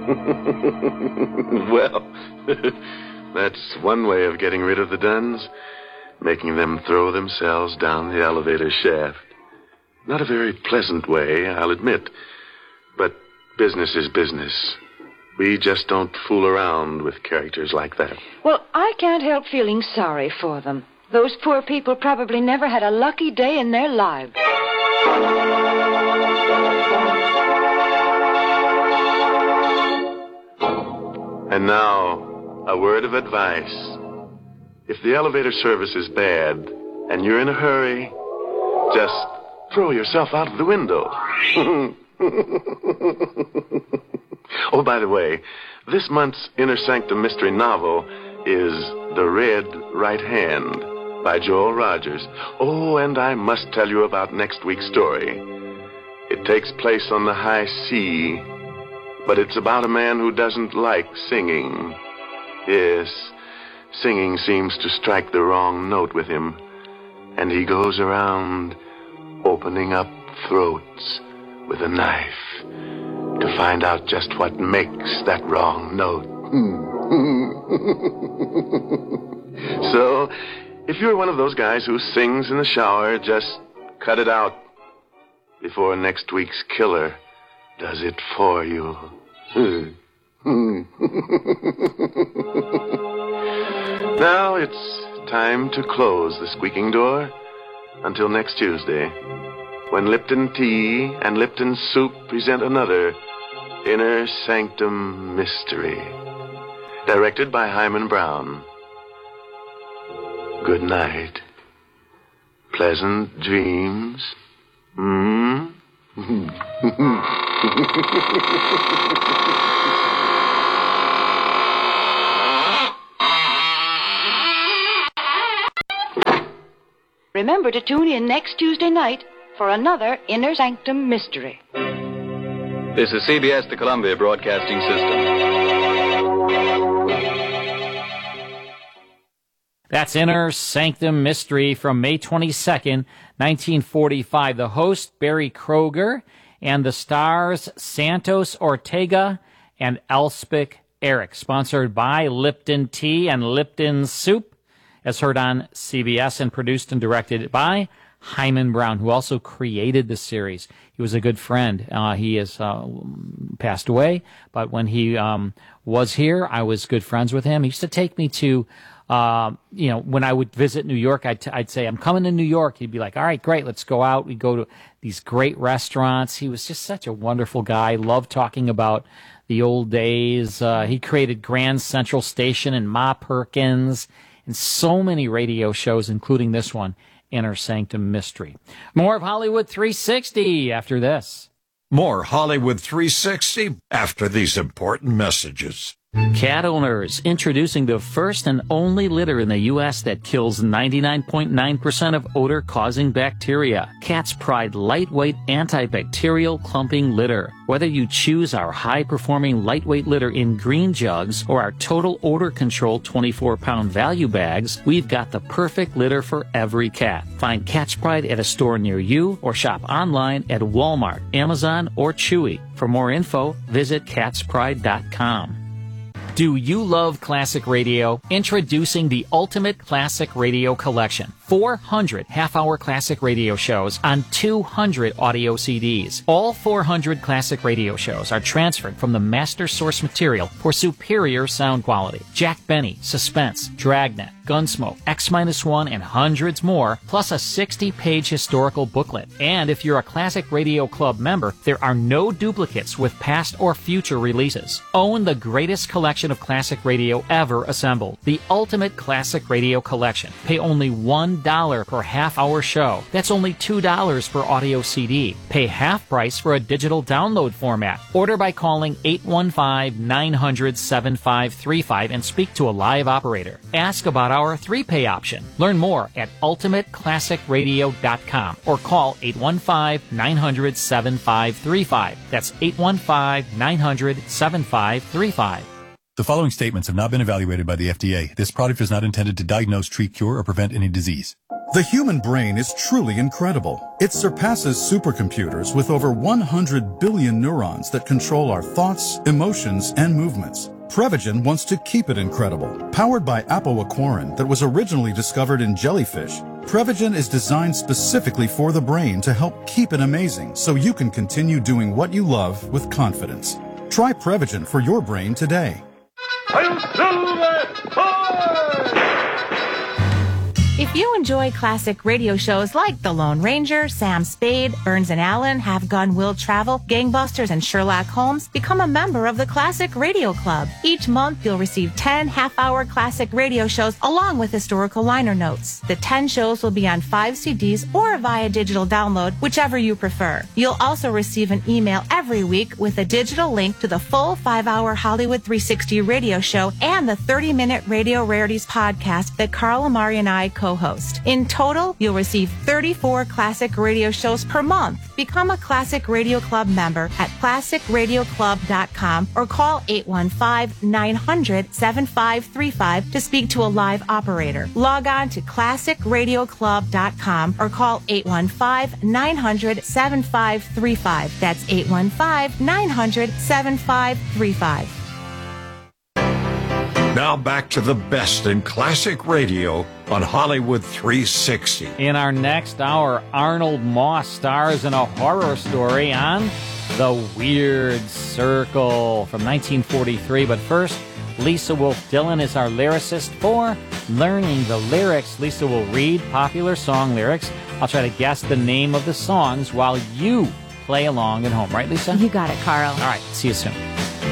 Well, that's one way of getting rid of the duns, making them throw themselves down the elevator shaft. Not a very pleasant way, I'll admit, but business is business. We just don't fool around with characters like that. Well, I can't help feeling sorry for them. Those poor people probably never had a lucky day in their lives. And now, a word of advice. If the elevator service is bad and you're in a hurry, just throw yourself out of the window. Oh, by the way, this month's Inner Sanctum Mystery novel is The Red Right Hand by Joel Rogers. Oh, and I must tell you about next week's story. It takes place on the high sea, but it's about a man who doesn't like singing. Yes, singing seems to strike the wrong note with him, and he goes around opening up throats with a knife to find out just what makes that wrong note. So, if you're one of those guys who sings in the shower, just cut it out before next week's killer does it for you. Now it's time to close the squeaking door until next Tuesday, when Lipton Tea and Lipton Soup present another Inner Sanctum Mystery, directed by Hyman Brown. Good night. Pleasant dreams. Remember to tune in next Tuesday night for another Inner Sanctum Mystery. This is CBS, the Columbia Broadcasting System. That's Inner Sanctum Mystery from May 22nd, 1945. The host, Barry Kroger, and the stars, Santos Ortega and Elspeth Eric. Sponsored by Lipton Tea and Lipton Soup, as heard on CBS, and produced and directed by Hyman Brown, who also created the series. He was a good friend. He has passed away, but when he was here, I was good friends with him. He used to take me to, when I would visit New York, I'd say, I'm coming to New York. He'd be like, all right, great, let's go out. We'd go to these great restaurants. He was just such a wonderful guy. Loved talking about the old days. He created Grand Central Station and Ma Perkins and so many radio shows, including this one, Inner Sanctum Mystery. More of Hollywood 360 after this. More Hollywood 360 after these important messages. Cat owners, introducing the first and only litter in the U.S. that kills 99.9% of odor-causing bacteria. Cat's Pride Lightweight Antibacterial Clumping Litter. Whether you choose our high-performing lightweight litter in green jugs or our Total Odor Control 24-pound value bags, we've got the perfect litter for every cat. Find Cat's Pride at a store near you or shop online at Walmart, Amazon, or Chewy. For more info, visit catspride.com. Do you love classic radio? Introducing the Ultimate Classic Radio Collection. 400 half-hour classic radio shows on 200 audio CDs. All 400 classic radio shows are transferred from the master source material for superior sound quality. Jack Benny, Suspense, Dragnet, Gunsmoke, X-1, and hundreds more, plus a 60-page historical booklet. And if you're a Classic Radio Club member, there are no duplicates with past or future releases. Own the greatest collection of classic radio ever assembled. The Ultimate Classic Radio Collection. Pay only $1 per half-hour show. That's only $2 per audio CD. Pay half price for a digital download format. Order by calling 815-900-7535 and speak to a live operator. Ask about our 3-pay option. Learn more at ultimateclassicradio.com or call 815-900-7535. That's 815-900-7535. The following statements have not been evaluated by the FDA. This product is not intended to diagnose, treat, cure, or prevent any disease. The human brain is truly incredible. It surpasses supercomputers with over 100 billion neurons that control our thoughts, emotions, and movements. Prevagen wants to keep it incredible. Powered by apoaquarin that was originally discovered in jellyfish, Prevagen is designed specifically for the brain to help keep it amazing so you can continue doing what you love with confidence. Try Prevagen for your brain today. If you enjoy classic radio shows like The Lone Ranger, Sam Spade, Burns and Allen, Have Gun Will Travel, Gangbusters, and Sherlock Holmes, become a member of the Classic Radio Club. Each month, you'll receive 10 half-hour classic radio shows along with historical liner notes. The 10 shows will be on 5 CDs or via digital download, whichever you prefer. You'll also receive an email every week with a digital link to the full 5-hour Hollywood 360 radio show and the 30-minute Radio Rarities podcast that Carl Amari and I co-host. In total, you'll receive 34 classic radio shows per month. Become a Classic Radio Club member at classicradioclub.com or call 815-900-7535 to speak to a live operator. Log on to classicradioclub.com or call 815-900-7535. That's 815-900-7535. Now back to the best in classic radio on Hollywood 360. In our next hour, Arnold Moss stars in a horror story on The Weird Circle from 1943. But first, Lisa Wolf Dillon is our lyricist for Learning the Lyrics. Lisa will read popular song lyrics. I'll try to guess the name of the songs while you play along at home. Right, Lisa? You got it, Carl. All right, see you soon.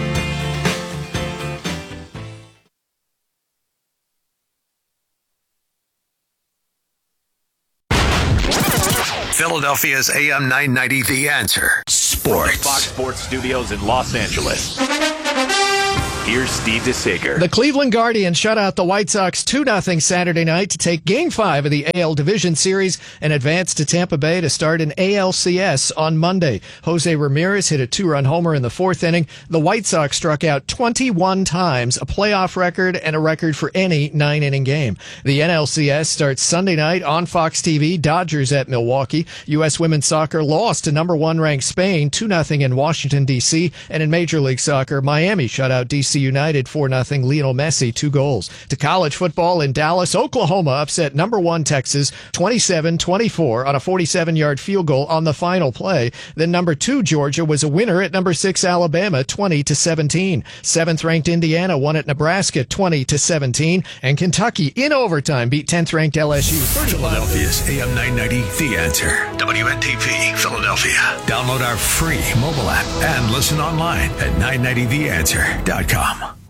Philadelphia's AM 990, The Answer. Sports. From the Fox Sports Studios in Los Angeles. Here's Steve DeSager. The Cleveland Guardians shut out the White Sox 2-0 Saturday night to take Game 5 of the AL Division Series and advance to Tampa Bay to start an ALCS on Monday. Jose Ramirez hit a 2-run homer in the 4th inning. The White Sox struck out 21 times, a playoff record and a record for any 9-inning game. The NLCS starts Sunday night on Fox TV. Dodgers at Milwaukee. U.S. women's soccer lost to number 1 ranked Spain 2-0 in Washington, D.C. And in Major League Soccer, Miami shut out D.C. United 4-0. Lionel Messi 2 goals. To college football in Dallas, Oklahoma upset number 1 Texas 27-24 on a 47-yard field goal on the final play. Then number 2 Georgia was a winner at number 6 Alabama 20-17. 7th ranked Indiana won at Nebraska 20-17, and Kentucky in overtime beat 10th ranked LSU. Philadelphia's AM 990, The Answer. WNTP Philadelphia. Download our free mobile app and listen online at 990theanswer.com.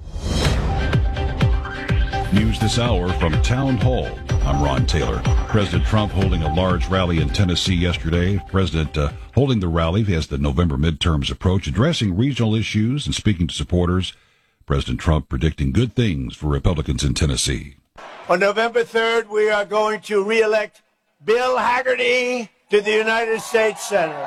News this hour from Town Hall. I'm Ron Taylor. President Trump holding a large rally in Tennessee yesterday. President holding the rally as the November midterms approach, addressing regional issues and speaking to supporters. President Trump predicting good things for Republicans in Tennessee. On November 3rd, we are going to re-elect Bill Hagerty to the United States Senate.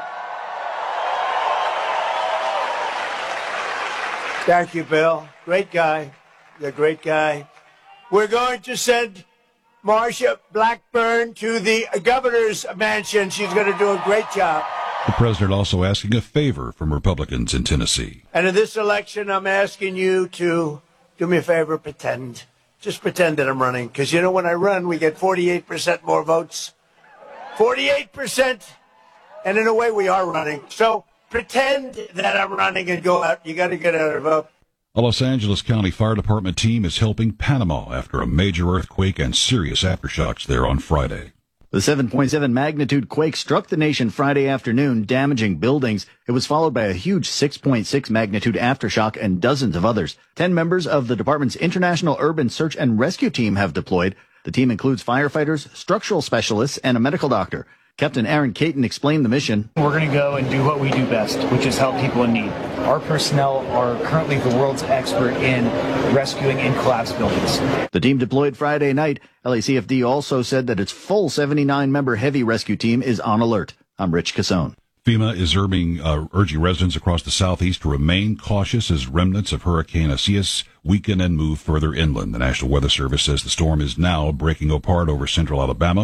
Thank you, Bill. Great guy. You're a great guy. We're going to send Marsha Blackburn to the governor's mansion. She's going to do a great job. The president also asking a favor from Republicans in Tennessee. And in this election, I'm asking you to do me a favor, pretend. Just pretend that I'm running. Because, you know, when I run, we get 48% more votes. 48%. And in a way, we are running. So pretend that I'm running and go out. You got to get out and vote. A Los Angeles County Fire Department team is helping Panama after a major earthquake and serious aftershocks there on Friday. The 7.7 magnitude quake struck the nation Friday afternoon, damaging buildings. It was followed by a huge 6.6 magnitude aftershock and dozens of others. 10 members of the department's International Urban Search and Rescue Team have deployed. The team includes firefighters, structural specialists, and a medical doctor. Captain Aaron Caton explained the mission. We're going to go and do what we do best, which is help people in need. Our personnel are currently the world's expert in rescuing in collapsed buildings. The team deployed Friday night. LACFD also said that its full 79-member heavy rescue team is on alert. I'm Rich Cassone. FEMA is urging residents across the southeast to remain cautious as remnants of Hurricane Isaias weaken and move further inland. The National Weather Service says the storm is now breaking apart over central Alabama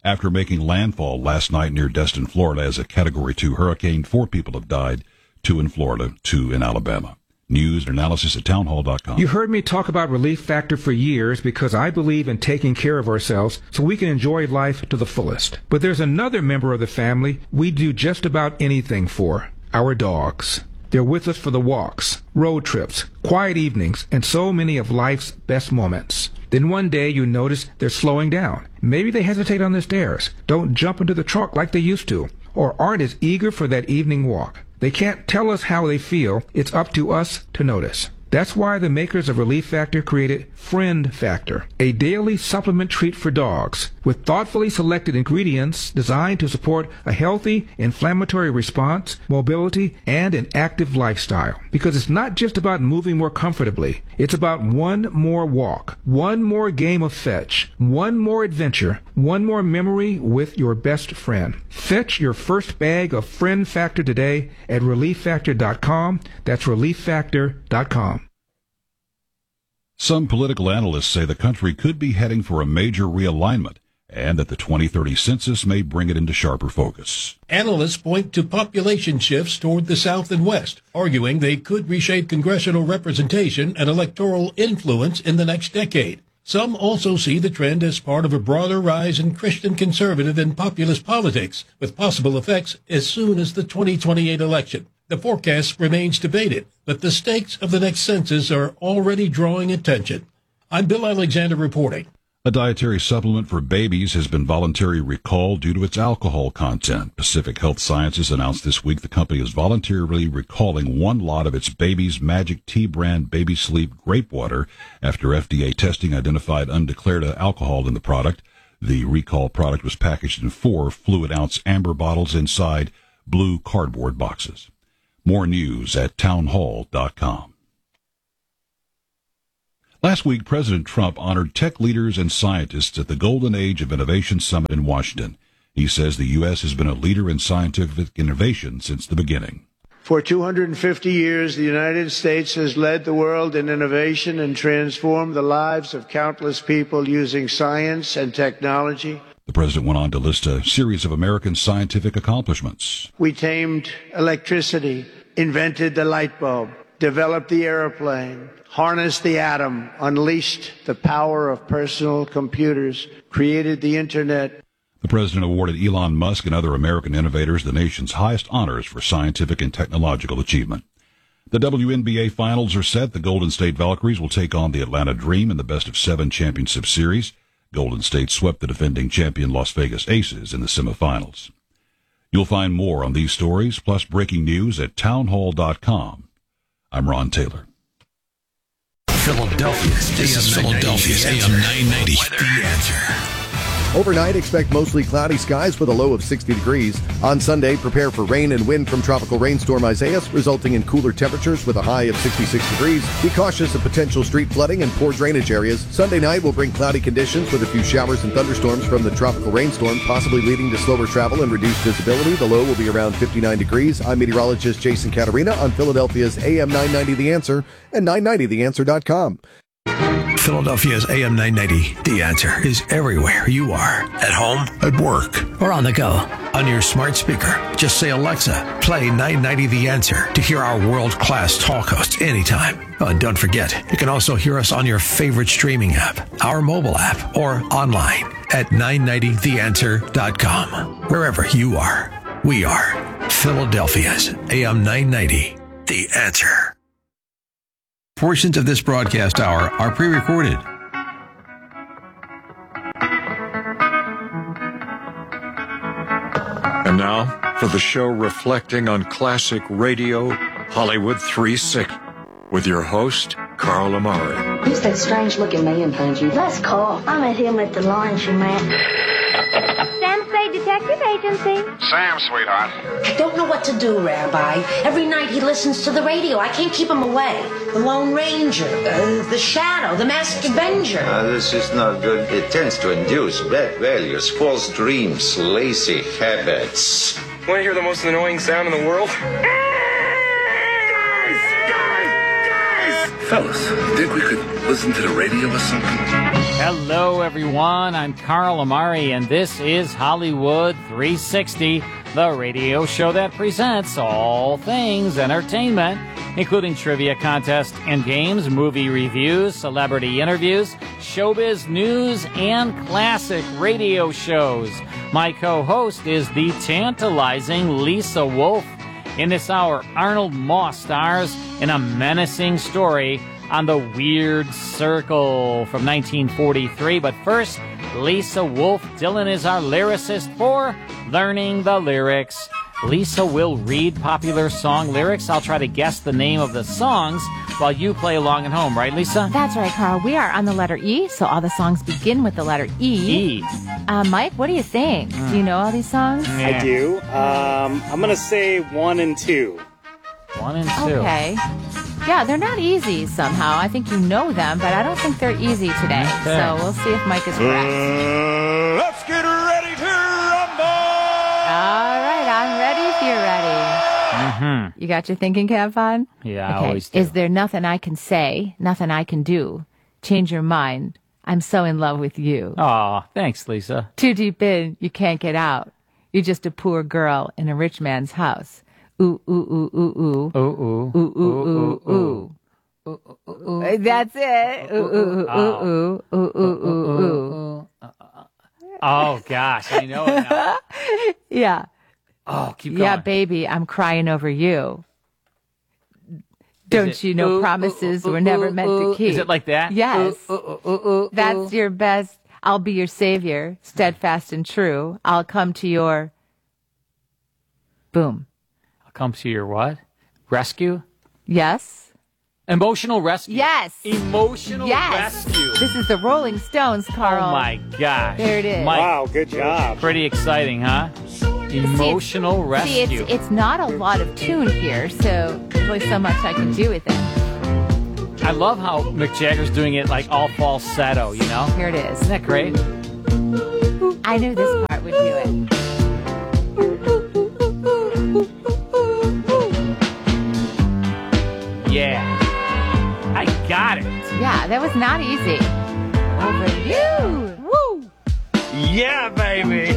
after making landfall last night near Destin, Florida as a Category 2 hurricane. 4 people have died, 2 in Florida, 2 in Alabama. News and analysis at townhall.com. You heard me talk about Relief Factor for years because I believe in taking care of ourselves so we can enjoy life to the fullest. But there's another member of the family we do just about anything for, our dogs. They're with us for the walks, road trips, quiet evenings, and so many of life's best moments. Then one day you notice they're slowing down. Maybe they hesitate on the stairs, don't jump into the truck like they used to, or aren't as eager for that evening walk. They can't tell us how they feel. It's up to us to notice. That's why the makers of Relief Factor created Friend Factor, a daily supplement treat for dogs with thoughtfully selected ingredients designed to support a healthy inflammatory response, mobility, and an active lifestyle. Because it's not just about moving more comfortably. It's about one more walk, one more game of fetch, one more adventure, one more memory with your best friend. Fetch your first bag of Friend Factor today at ReliefFactor.com. That's ReliefFactor.com. Some political analysts say the country could be heading for a major realignment and that the 2030 census may bring it into sharper focus. Analysts point to population shifts toward the South and West, arguing they could reshape congressional representation and electoral influence in the next decade. Some also see the trend as part of a broader rise in Christian conservative and populist politics, with possible effects as soon as the 2028 election. The forecast remains debated, but the stakes of the next census are already drawing attention. I'm Bill Alexander reporting. A dietary supplement for babies has been voluntarily recalled due to its alcohol content. Pacific Health Sciences announced this week the company is voluntarily recalling one lot of its Baby's Magic Tea brand Baby Sleep grape water after FDA testing identified undeclared alcohol in the product. The recall product was packaged in 4 fluid-ounce amber bottles inside blue cardboard boxes. More news at townhall.com. Last week, President Trump honored tech leaders and scientists at the Golden Age of Innovation Summit in Washington. He says the U.S. has been a leader in scientific innovation since the beginning. For 250 years, the United States has led the world in innovation and transformed the lives of countless people using science and technology. The president went on to list a series of American scientific accomplishments. We tamed electricity, invented the light bulb, developed the airplane, harnessed the atom, unleashed the power of personal computers, created the internet. The president awarded Elon Musk and other American innovators the nation's highest honors for scientific and technological achievement. The WNBA finals are set. The Golden State Valkyries will take on the Atlanta Dream in the best-of-7 championship series. Golden State swept the defending champion Las Vegas Aces in the semifinals. You'll find more on these stories, plus breaking news at townhall.com. I'm Ron Taylor. Philadelphia's AM 990. The Answer. Overnight, expect mostly cloudy skies with a low of 60 degrees. On Sunday, prepare for rain and wind from tropical rainstorm Isaias, resulting in cooler temperatures with a high of 66 degrees. Be cautious of potential street flooding and poor drainage areas. Sunday night will bring cloudy conditions with a few showers and thunderstorms from the tropical rainstorm, possibly leading to slower travel and reduced visibility. The low will be around 59 degrees. I'm meteorologist Jason Caterina on Philadelphia's AM 990 The Answer and 990theanswer.com. Philadelphia's AM 990, The Answer, is everywhere you are. At home, at work, or on the go. On your smart speaker, just say, Alexa, play 990 The Answer to hear our world-class talk hosts anytime. Oh, and don't forget, you can also hear us on your favorite streaming app, our mobile app, or online at 990theanswer.com. Wherever you are, we are. Philadelphia's AM 990, The Answer. Portions of this broadcast hour are pre-recorded. And now, for the show reflecting on classic radio, Hollywood 360, with your host, Carl Amari. Who's that strange-looking man behind you? That's Carl. I met him at the laundromat. Sam Spade Detective Agency. Sam, sweetheart. I don't know what to do, Rabbi. Every night he listens to the radio. I can't keep him away. The Lone Ranger, the Shadow, the Masked Avenger. This is not good. It tends to induce bad values, false dreams, lazy habits. Want to hear the most annoying sound in the world? Fellas, think we could listen to the radio or something? Hello, everyone. I'm Carl Amari, and this is Hollywood 360, the radio show that presents all things entertainment, including trivia contests and games, movie reviews, celebrity interviews, showbiz news, and classic radio shows. My co-host is the tantalizing Lisa Wolf. In this hour, Arnold Moss stars in a menacing story on the Weird Circle from 1943. But first, Lisa Wolf Dillon is our lyricist for Learning the Lyrics. Lisa will read popular song lyrics. I'll try to guess the name of the songs while you play along at home, right, Lisa? That's right, Carl. We are on the letter E, so all the songs begin with the letter E. Mike, what do you think? Do you know all these songs? I do. I'm going to say 1 and 2. 1 and 2. Okay. Yeah, they're not easy somehow. I think you know them, but I don't think they're easy today. Okay. So we'll see if Mike is correct. Let's get ready to rumble! All right, I'm ready if you're ready. Mm-hmm. You got your thinking cap on? Yeah, I Okay. always do. Is there nothing I can say, nothing I can do? Change your mind. I'm so in love with you. Aw, thanks, Lisa. Too deep in, you can't get out. You're just a poor girl in a rich man's house. Ooh, ooh, ooh, ooh, ooh. Ooh, ooh. Ooh, ooh, ooh, ooh. That's it. Ooh, ooh, ooh, ooh, ooh, ooh, ooh, ooh. Oh, gosh, I know it now. Yeah. Oh, keep going. Yeah, baby, I'm crying over you. Don't you know promises were never meant to keep? Is it like that? Yes. That's your best. I'll be your savior, steadfast and true. I'll come to your... Boom. I'll come to your what? Rescue? Yes. Emotional rescue? Yes. Emotional rescue. This is the Rolling Stones, Carl. Oh, my gosh. There it is. Mike, Wow, good job. pretty exciting, huh? Emotional rescue. See, it's not a lot of tune here, so there's only so much I can do with it. I love how Mick Jagger's doing it like all falsetto, you know? Here it is. Isn't that great? I knew this part would do it. Yeah. I got it. Yeah, that was not easy. Over you. Woo! Yeah, baby.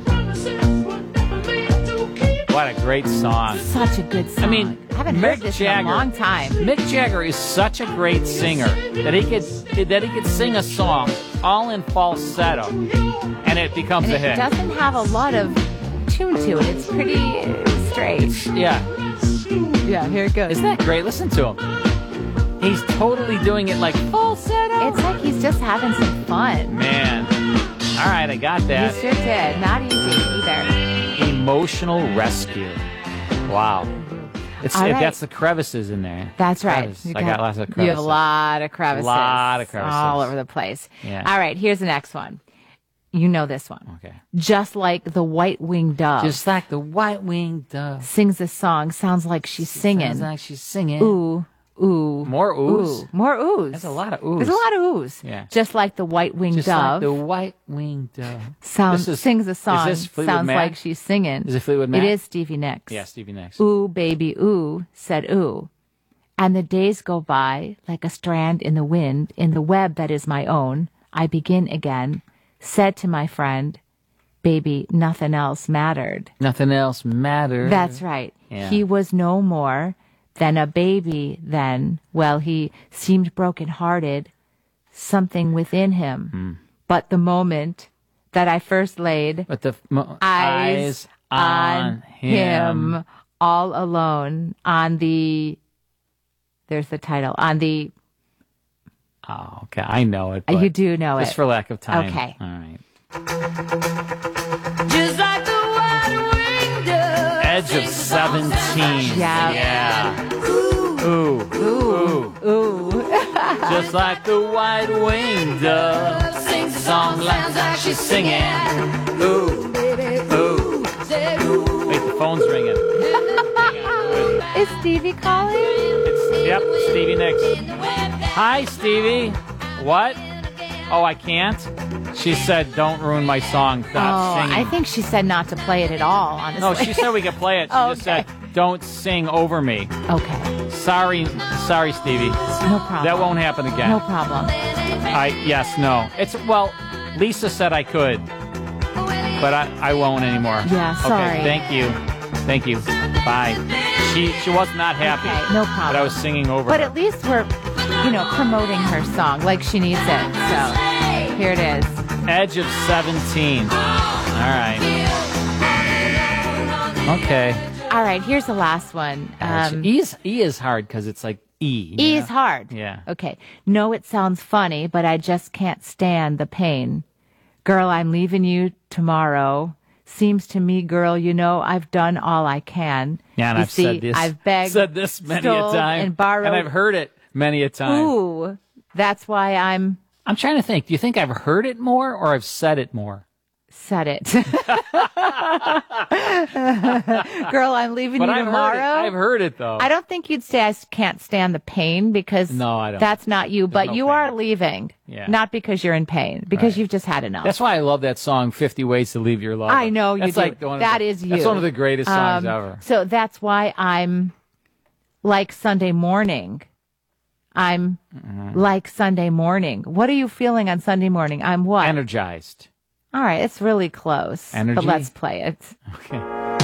What a great song. Such a good song. I mean, I haven't heard this in a long time. Mick Jagger is such a great singer that he could sing a song all in falsetto and it becomes And a hit. it doesn't have a lot of tune to it. It's pretty straight. Yeah. Yeah, here it goes. Isn't that great? Listen to him. He's totally doing it like falsetto. It's like he's just having some fun. Man. All right, I got that. You sure did. Not easy either. Emotional rescue. Wow. It's All right. that's the crevices in there. That's right. Crevices. I got lots of crevices. You have a lot of crevices. All over the place. Yeah. All right, here's the next one. You know this one. Okay. Just like the white-winged dove. Just like the white-winged dove. Sings a song. Sounds like she's singing. Sounds like she's singing. Ooh, ooh. More oohs? Ooh. More oohs. That's a lot of oohs. There's a lot of oohs. Yeah. Just like the white-winged Just dove. like the white-winged dove. Sings a song. Is this Fleetwood Sounds Mac? like she's singing. Is it Fleetwood Mac? It is Stevie Nicks. Yeah, Stevie Nicks. Ooh, baby, ooh, said ooh. And the days go by like a strand in the wind, in the web that is my own. I begin again, said to my friend, baby, nothing else mattered. Nothing else mattered. That's right. Yeah. He was no more than a baby then. Well, he seemed broken-hearted, something within him. But the moment that I first laid eyes on him all alone on the... There's the title. On the... Oh, okay. I know it. But you do know it. Just for lack of time. Okay. All right. Just like the white-winged dove. Edge of 17. Yeah. Ooh. Ooh. Ooh. Just like the white-winged dove. Sings a song like she's singing. Ooh. Ooh. Wait, the phone's ringing. Is Stevie calling? Yep, Stevie Nicks. Hi, Stevie. What? Oh, I can't? She said, don't ruin my song. Stop singing. I think she said not to play it at all, honestly. No, she said we could play it. She just said, don't sing over me. Okay. Sorry, Stevie. No problem. That won't happen again. No problem. No. Lisa said I could, but I won't anymore. Yeah, sorry. Okay, thank you. Bye. She was not happy. Okay, no problem. But I was singing over But her. at least we're, promoting her song like she needs it. So here it is. Edge of 17. All right. Okay. All right, here's the last one. E is hard because it's like E. E is hard. Yeah. Okay. No, it sounds funny, but I just can't stand the pain. Girl, I'm leaving you tomorrow. Seems to me, girl, I've done all I can. Yeah, and you I've see, said this. I've begged, said this many a stole, time, and borrowed. and I've heard it many a time. Ooh, that's why I'm trying to think. Do you think I've heard it more or I've said it more? Said it. Girl, I'm leaving But you I've tomorrow. I've heard it though. I don't think you'd say I can't stand the pain because No, I don't. that's not you, but no you pain. are leaving. Yeah. Not because you're in pain, because you've just had enough. That's why I love that song, 50 Ways to Leave Your Lover. I know you that's do. Like That is you. That's one of the greatest songs ever. So that's why I'm like Sunday morning. I'm like Sunday morning. What are you feeling on Sunday morning? I'm what? Energized. All right, it's really close. Energy? But let's play it. Okay.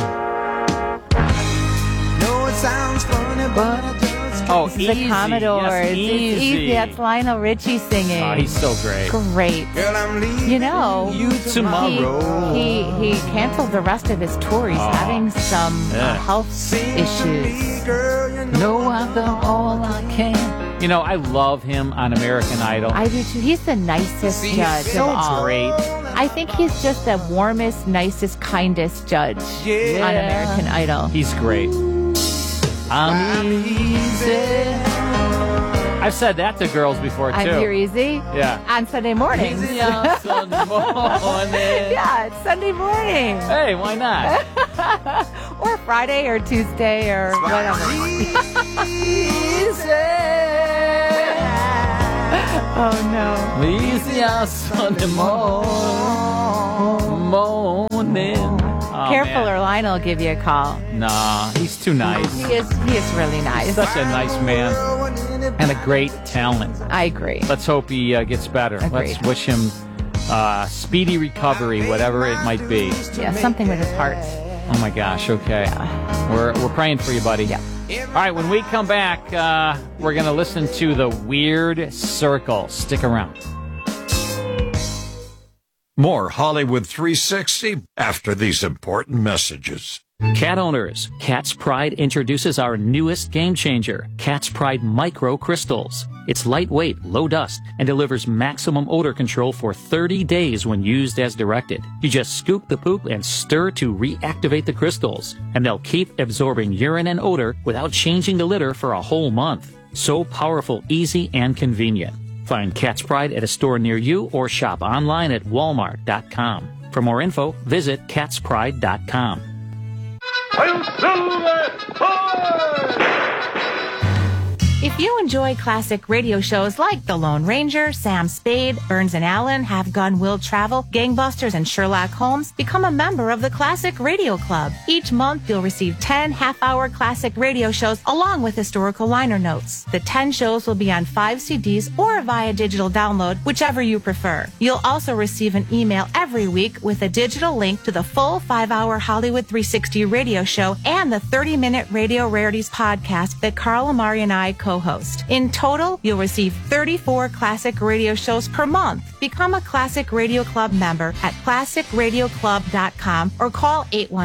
No, it sounds funny, but I just Oh, This easy. is the Commodores. Yes, It's easy. easy. That's Lionel Richie singing. Oh, he's so great. Great. Girl, I'm leaving You tomorrow. he canceled the rest of his tour. He's having some health issues. No, I've done all I can. I love him on American Idol. I do too. He's the nicest judge so of all. great. I think he's just the warmest, nicest, kindest judge on American Idol. He's great. I'm easy. I've said that to girls before, too. I'm here easy. Yeah. On Sunday mornings. Easy on Sunday morning. Yeah, it's Sunday morning. Hey, why not? Or Friday or Tuesday or whatever. Oh, no. Easy on Sunday morning. Oh, Careful man. or Lionel will give you a call. Nah, he's too nice. He is really nice. He's such a nice man and a great talent. I agree. Let's hope he gets better. Agreed. Let's wish him speedy recovery, whatever it might be. Yeah, something with his heart. Oh my gosh, okay. We're praying for you, buddy. Yeah. All right, when we come back, we're going to listen to The Weird Circle. Stick around. More Hollywood 360 after these important messages. Cat owners, Cat's Pride introduces our newest game changer, Cat's Pride Micro Crystals. It's lightweight, low dust, and delivers maximum odor control for 30 days when used as directed. You just scoop the poop and stir to reactivate the crystals, and they'll keep absorbing urine and odor without changing the litter for a whole month. So powerful, easy, and convenient. Find Cat's Pride at a store near you or shop online at walmart.com. For more info, visit catspride.com. If you enjoy classic radio shows like The Lone Ranger, Sam Spade, Burns and Allen, Have Gun, Will Travel, Gangbusters, and Sherlock Holmes, become a member of the Classic Radio Club. Each month, you'll receive 10 half-hour classic radio shows along with historical liner notes. The 10 shows will be on 5 CDs or via digital download, whichever you prefer. You'll also receive an email every week with a digital link to the full 5-hour Hollywood 360 radio show and the 30-minute Radio Rarities podcast that Carl Amari and I co-host. In total, you'll receive 34 classic radio shows per month. Become a Classic Radio Club member at classicradioclub.com or call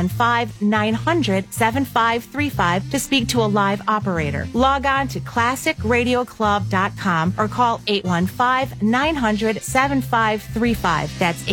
815-900-7535 to speak to a live operator. Log on to classicradioclub.com or call 815-900-7535. That's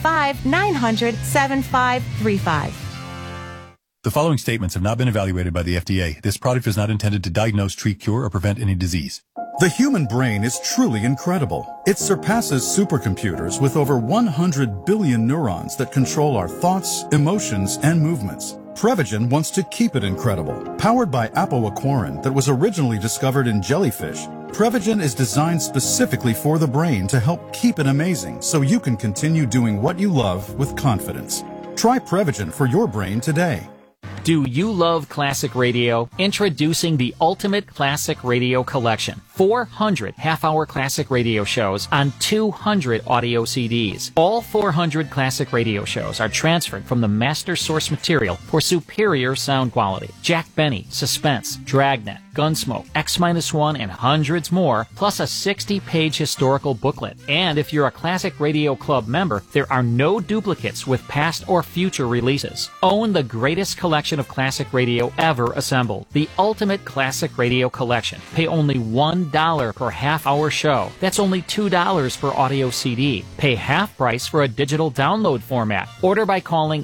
815-900-7535. The following statements have not been evaluated by the FDA. This product is not intended to diagnose, treat, cure, or prevent any disease. The human brain is truly incredible. It surpasses supercomputers with over 100 billion neurons that control our thoughts, emotions, and movements. Prevagen wants to keep it incredible. Powered by apoaquarin that was originally discovered in jellyfish, Prevagen is designed specifically for the brain to help keep it amazing so you can continue doing what you love with confidence. Try Prevagen for your brain today. Do you love classic radio? Introducing the Ultimate Classic Radio Collection. 400 half-hour classic radio shows on 200 audio CDs. All 400 classic radio shows are transferred from the master source material for superior sound quality. Jack Benny, Suspense, Dragnet, Gunsmoke, X-1, and hundreds more, plus a 60-page historical booklet. And if you're a Classic Radio Club member, there are no duplicates with past or future releases. Own the greatest collection of classic radio ever assembled. The Ultimate Classic Radio Collection. Pay only $1 per half-hour show. That's only $2 per audio CD. Pay half price for a digital download format. Order by calling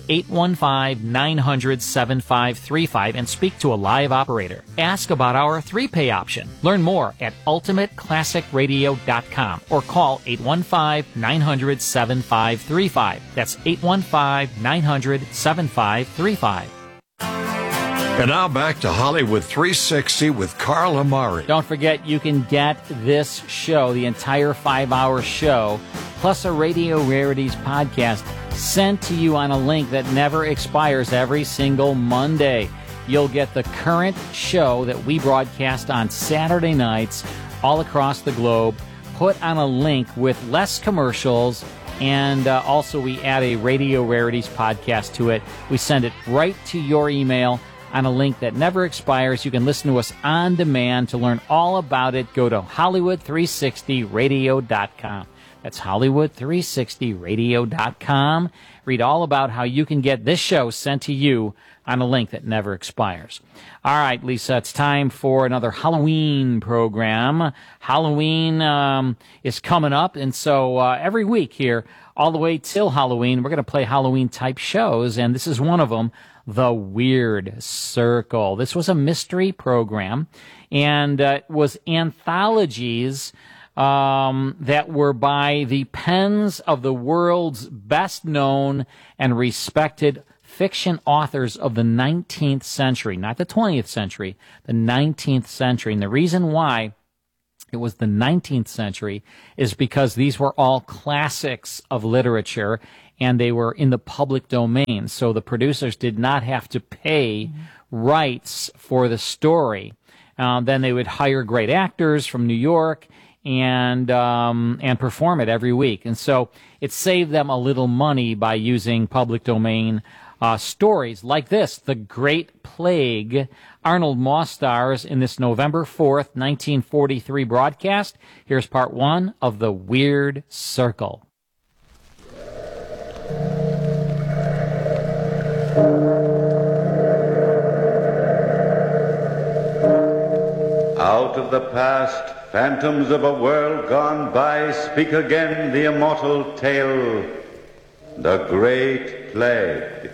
815-900-7535 and speak to a live operator. Ask about our 3-pay option. Learn more at ultimateclassicradio.com or call 815-900-7535. That's 815-900-7535. And now back to Hollywood 360 with Carl Amari. Don't forget, you can get this show, the entire 5-hour show, plus a Radio Rarities podcast sent to you on a link that never expires every single Monday. You'll get the current show that we broadcast on Saturday nights all across the globe, put on a link with less commercials, and also we add a Radio Rarities podcast to it. We send it right to your email on a link that never expires. You can listen to us on demand. To learn all about it, go to Hollywood360radio.com. That's Hollywood360radio.com. Read all about how you can get this show sent to you on a link that never expires. All right, Lisa, it's time for another Halloween program. Halloween is coming up, and so every week here, all the way till Halloween, we're going to play Halloween-type shows, and this is one of them, The Weird Circle. This was a mystery program, and it was anthologies that were by the pens of the world's best-known and respected fiction authors of the 19th century, not the 20th century, the 19th century. And the reason why it was the 19th century is because these were all classics of literature, and they were in the public domain. So the producers did not have to pay rights for the story. Then they would hire great actors from New York and perform it every week. And so it saved them a little money by using public domain stories like this, The Great Plague. Arnold Moss stars in this November 4th, 1943 broadcast. Here's part 1 of The Weird Circle. Out of the past, phantoms of a world gone by, speak again the immortal tale, The Great Plague.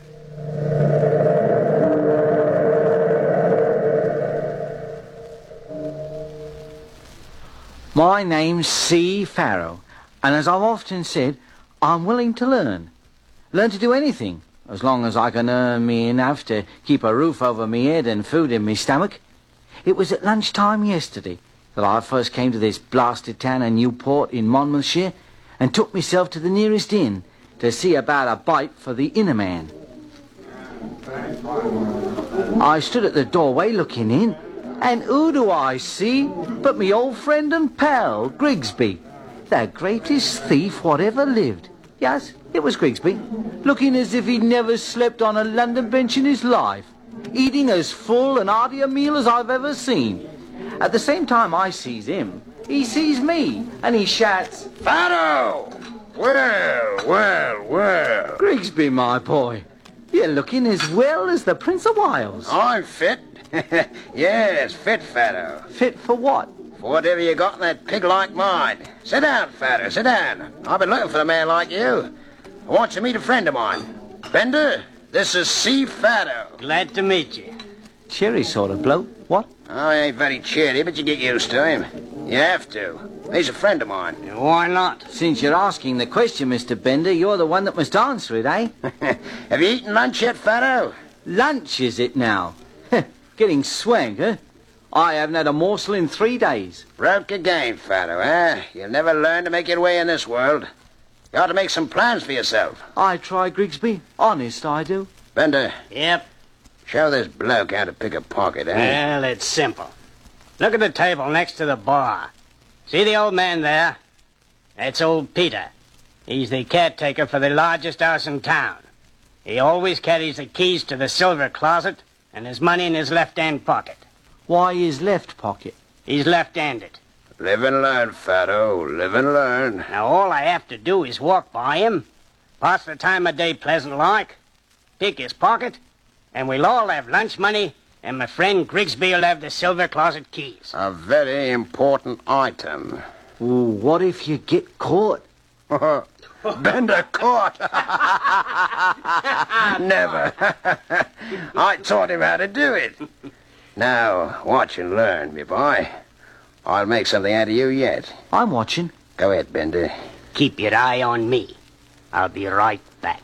My name's C. Farrow, and as I've often said, I'm willing to learn. Learn to do anything, as long as I can earn me enough to keep a roof over me head and food in me stomach. It was at lunchtime yesterday that I first came to this blasted town of Newport in Monmouthshire and took myself to the nearest inn to see about a bite for the inner man. I stood at the doorway looking in, and who do I see but me old friend and pal, Grigsby, the greatest thief whatever lived. Yes, it was Grigsby, looking as if he'd never slept on a London bench in his life, eating as full and hearty a meal as I've ever seen. At the same time I sees him, he sees me, and he shouts, "Farrow! Well, well, well. Grigsby, my boy, you're looking as well as the Prince of Wales." I'm fit. Yes, fit, Farrow. Fit for what? For whatever you got in that pig like mind. Sit down, Farrow, sit down. I've been looking for a man like you. I want you to meet a friend of mine. Bender, this is C. Farrow. Glad to meet you. Cheery sort of bloke, what? Oh, he ain't very cheery, but you get used to him. You have to. He's a friend of mine. Why not? Since you're asking the question, Mr. Bender, you're the one that must answer it, eh? Have you eaten lunch yet, Farrow? Lunch, is it now? Getting swank, eh? I haven't had a morsel in 3 days. Broke again, Farrow, eh? You'll never learn to make your way in this world. You ought to make some plans for yourself. I try, Grigsby. Honest, I do. Bender. Yep. Show this bloke how to pick a pocket, eh? Well, it's simple. Look at the table next to the bar. See the old man there? That's old Peter. He's the caretaker for the largest house in town. He always carries the keys to the silver closet and his money in his left-hand pocket. Why his left pocket? He's left-handed. Live and learn, Fatto. Live and learn. Now, all I have to do is walk by him, pass the time of day pleasant-like, pick his pocket, and we'll all have lunch money, and my friend Grigsby will have the silver closet keys. A very important item. Well, what if you get caught? Bender caught. Never. I taught him how to do it. Now, watch and learn, me boy. I'll make something out of you yet. I'm watching. Go ahead, Bender. Keep your eye on me. I'll be right back.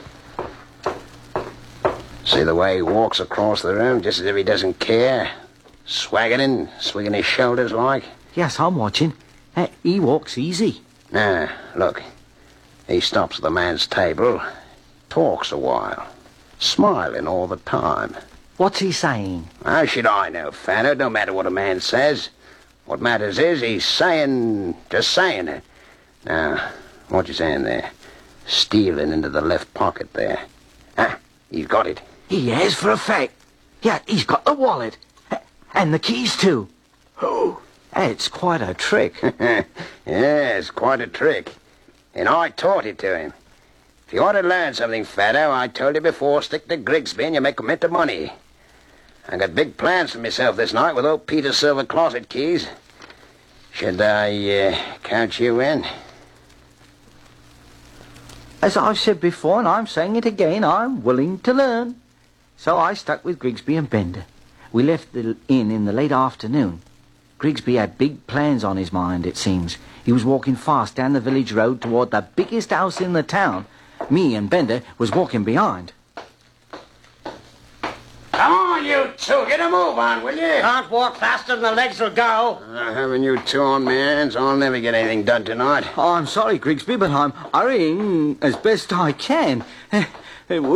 See the way he walks across the room, just as if he doesn't care? Swaggering, swinging his shoulders like? Yes, I'm watching. He walks easy. Now, look. He stops at the man's table, talks a while, smiling all the time. What's he saying? How should I know, Fatto? Don't matter what a man says. What matters is he's just saying it. Now, watch his hand there. Stealing into the left pocket there. Ah, he's got it. He has for a fact. Yeah, he's got the wallet. And the keys, too. Oh, it's quite a trick. Yes, quite a trick. And I taught it to him. If you want to learn something, Fatto, I told you before, stick to Grigsby and you make a mint of money. I got big plans for myself this night with old Peter's silver closet keys. Should I count you in? As I've said before, and I'm saying it again, I'm willing to learn. So I stuck with Grigsby and Bender. We left the inn in the late afternoon. Grigsby had big plans on his mind, it seems. He was walking fast down the village road toward the biggest house in the town. Me and Bender was walking behind. Come on, you two. Get a move on, will you? Can't walk faster than the legs will go. Having you two on my hands, I'll never get anything done tonight. Oh, I'm sorry, Grigsby, but I'm hurrying as best I can.